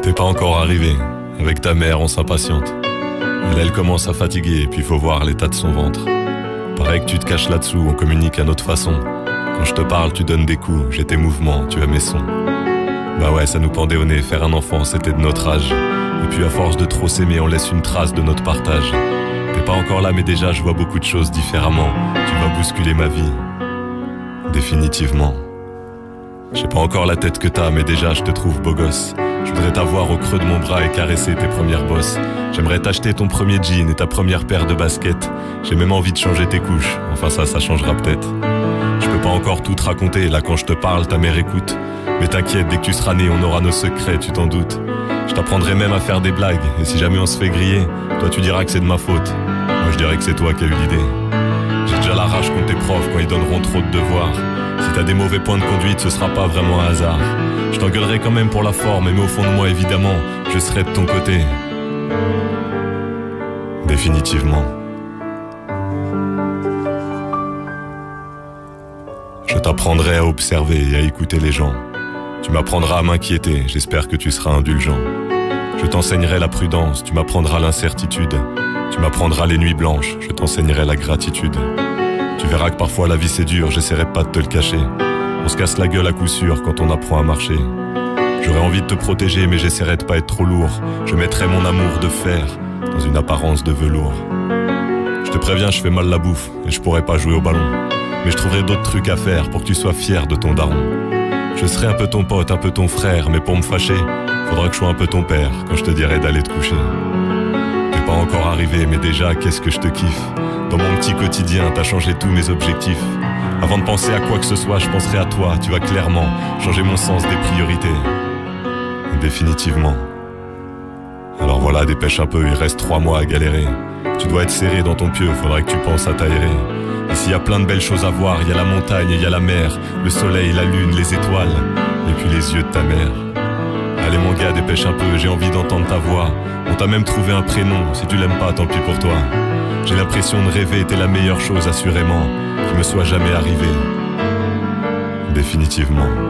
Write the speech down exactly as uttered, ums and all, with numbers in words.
T'es pas encore arrivé. Avec ta mère, on s'impatiente. Elle, elle commence à fatiguer et puis faut voir l'état de son ventre. Pareil que tu te caches là-dessous, on communique à notre façon. Quand je te parle, tu donnes des coups, j'ai tes mouvements, tu as mes sons. Bah ouais, ça nous pendait au nez, faire un enfant, c'était de notre âge. Et puis à force de trop s'aimer, on laisse une trace de notre partage. T'es pas encore là, mais déjà je vois beaucoup de choses différemment. Tu vas bousculer ma vie, définitivement. J'ai pas encore la tête que t'as, mais déjà je te trouve beau gosse. Je voudrais t'avoir au creux de mon bras et caresser tes premières bosses. J'aimerais t'acheter ton premier jean et ta première paire de baskets. J'ai même envie de changer tes couches, enfin ça, ça changera peut-être. Je peux pas encore tout te raconter, là quand je te parle, ta mère écoute. Mais t'inquiète, dès que tu seras né, on aura nos secrets, tu t'en doutes. Je t'apprendrai même à faire des blagues, et si jamais on se fait griller, toi tu diras que c'est de ma faute. Moi je dirais que c'est toi qui as eu l'idée. J'ai déjà la rage contre tes profs quand ils donneront trop de devoirs. Si t'as des mauvais points de conduite, ce sera pas vraiment un hasard. Je t'engueulerai quand même pour la forme, mais au fond de moi, évidemment, je serai de ton côté. Définitivement. Je t'apprendrai à observer et à écouter les gens. Tu m'apprendras à m'inquiéter, j'espère que tu seras indulgent. Je t'enseignerai la prudence, tu m'apprendras l'incertitude. Tu m'apprendras les nuits blanches, je t'enseignerai la gratitude. Tu verras que parfois la vie c'est dur, j'essaierai pas de te le cacher. On se casse la gueule à coup sûr quand on apprend à marcher. J'aurais envie de te protéger mais j'essaierai de pas être trop lourd. Je mettrai mon amour de fer dans une apparence de velours. Je te préviens, je fais mal la bouffe et je pourrais pas jouer au ballon. Mais je trouverai d'autres trucs à faire pour que tu sois fier de ton daron. Je serai un peu ton pote, un peu ton frère, mais pour me fâcher, faudra que je sois un peu ton père quand je te dirai d'aller te coucher. T'es pas encore arrivé, mais déjà, qu'est-ce que je te kiffe. Dans mon petit quotidien, t'as changé tous mes objectifs. Avant de penser à quoi que ce soit, je penserai à toi, tu vas clairement changer mon sens des priorités. Définitivement. Alors voilà, dépêche un peu, il reste trois mois à galérer. Tu dois être serré dans ton pieu, faudrait que tu penses à t'aérer. Ici y a plein de belles choses à voir, il y a la montagne, il y a la mer, le soleil, la lune, les étoiles, et puis les yeux de ta mère. Allez mon gars, dépêche un peu, j'ai envie d'entendre ta voix. On t'a même trouvé un prénom, si tu l'aimes pas, tant pis pour toi. J'ai l'impression de rêver, t'es la meilleure chose assurément qui me soit jamais arrivée. Définitivement.